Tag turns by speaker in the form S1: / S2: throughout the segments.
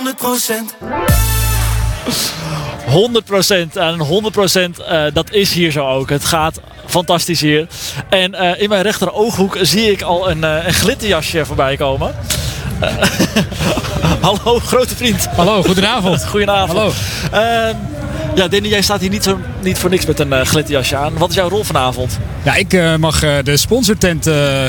S1: 100%. En 100% dat is hier zo ook. Het gaat fantastisch hier. En in mijn rechter ooghoek zie ik al een glitterjasje voorbij komen. Hallo, grote vriend.
S2: Hallo, goedenavond.
S1: Goedenavond.
S2: Hallo.
S1: Ja, Danny, jij staat hier niet voor niks met een glitterjasje aan. Wat is jouw rol vanavond?
S2: Ja, ik mag de sponsortent,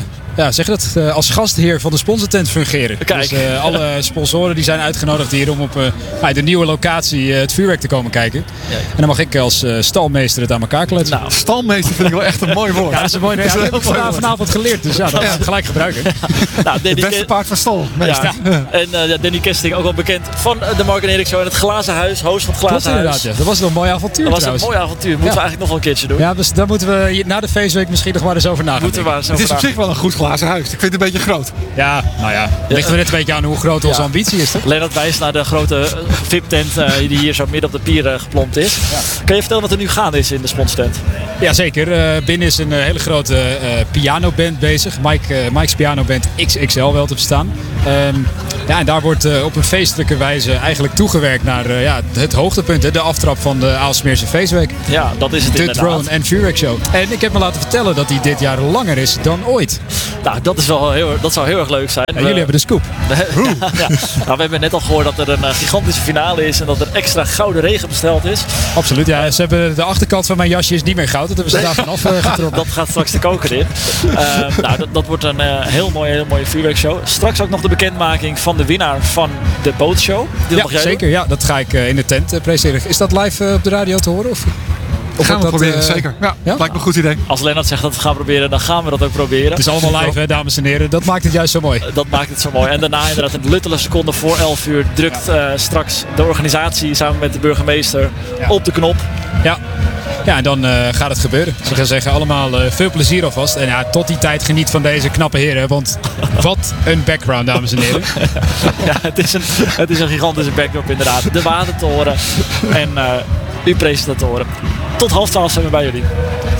S2: als gastheer van de sponsortent fungeren.
S1: Kijk.
S2: Dus alle sponsoren die zijn uitgenodigd hier om op de nieuwe locatie het vuurwerk te komen kijken. Ja. En dan mag ik als stalmeester het aan elkaar kletsen.
S3: Nou, stalmeester vind ik wel echt een mooi woord.
S2: Ja, dat is een mooi woord. Ja, dat heb ik vanavond geleerd, dus ja, dat ga ik gelijk gebruiken.
S1: Nou,
S3: het beste paard van stal.
S1: Ja. En Danny Kesting, ook wel bekend van de Mark en Erik Show en het Glazen Huis, host van het Glazen Huis.
S2: Ja. Dat was nog een mooi avtuur.
S1: Dat was een mooi avontuur. Moeten we eigenlijk nog wel een keertje doen.
S2: Ja, dus daar moeten we na de feestweek misschien nog maar eens over nadenken.
S3: Het is op zich wel een goed glazen huis. Ik vind het een beetje groot.
S2: Ja, nou ja. Ligt er net een beetje aan hoe groot onze ambitie is, toch?
S1: Lennart wijst naar de grote VIP-tent die hier zo midden op de pier geplompt is. Ja. Kan je vertellen wat er nu gaande is in de sponsortent?
S2: Jazeker. Binnen is een hele grote pianoband bezig. Mike's pianoband XXL wel te verstaan. En daar wordt op een feestelijke wijze eigenlijk toegewerkt naar het hoogtepunt. De aftrap van de Aalsmeerse feestweek.
S1: Ja, dat is het inderdaad.
S2: De Drone en Vuurwerkshow. En ik heb me laten vertellen dat die dit jaar langer is dan ooit.
S1: Nou, dat zou heel erg leuk zijn.
S2: Ja, jullie hebben de scoop.
S1: Nou, we hebben net al gehoord dat er een gigantische finale is en dat er extra gouden regen besteld is.
S2: Absoluut, ja. Ze hebben de achterkant van mijn jasje is niet meer goud. Dat hebben ze daar vanaf getrokken.
S1: Dat gaat straks de koker in. Dat wordt een heel mooie vuurwerkshow. Straks ook nog de bekendmaking van de winnaar van de bootshow.
S2: Ja, zeker. Ja, dat ga ik in de tent presenteren. Is dat live op de radio te horen?
S3: Of gaan we proberen, zeker. Ja, lijkt me een goed idee.
S1: Als Lennart zegt dat we het gaan proberen, dan gaan we dat ook proberen.
S2: Het is allemaal live, hè, dames en heren. Dat maakt het juist zo mooi.
S1: Dat maakt het zo mooi. En daarna inderdaad een luttele seconde voor 11 uur drukt straks de organisatie samen met de burgemeester op de knop.
S2: Ja. Ja, en dan gaat het gebeuren. Ze gaan zeggen allemaal veel plezier alvast. En ja, tot die tijd geniet van deze knappe heren. Want wat een background, dames en heren.
S1: Ja, het is een gigantische backdrop inderdaad. De Watertoren en uw presentatoren. Tot 11:30 zijn we bij jullie.